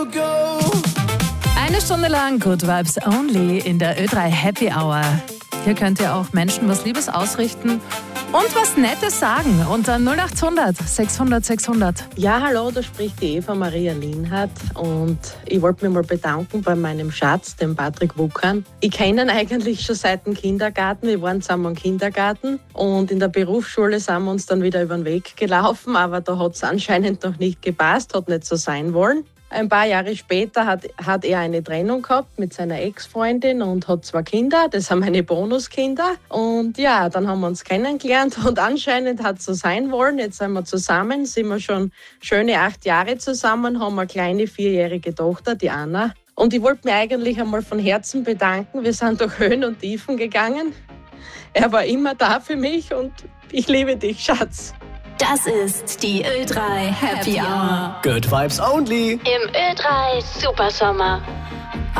Eine Stunde lang Good Vibes Only in der Ö3 Happy Hour. Hier könnt ihr auch Menschen was Liebes ausrichten und was Nettes sagen unter 0800 600 600. Ja, hallo, da spricht die Eva Maria Lienhardt und ich wollte mich mal bedanken bei meinem Schatz, dem Patrick Wukan. Ich kenne ihn eigentlich schon seit dem Kindergarten. Wir waren zusammen im Kindergarten und in der Berufsschule sind wir uns dann wieder über den Weg gelaufen, aber da hat es anscheinend noch nicht gepasst, hat nicht so sein wollen. Ein paar Jahre später hat er eine Trennung gehabt mit seiner Ex-Freundin und hat 2 Kinder. Das sind meine Bonuskinder. Und ja, dann haben wir uns kennengelernt und anscheinend hat es so sein wollen. Jetzt sind wir zusammen, sind wir schon schöne 8 Jahre zusammen, haben eine kleine 4-jährige Tochter, die Anna. Und ich wollte mich eigentlich einmal von Herzen bedanken. Wir sind durch Höhen und Tiefen gegangen. Er war immer da für mich und ich liebe dich, Schatz. Das ist die Ö3 Happy Hour. Good Vibes Only. Im Ö3 Supersommer.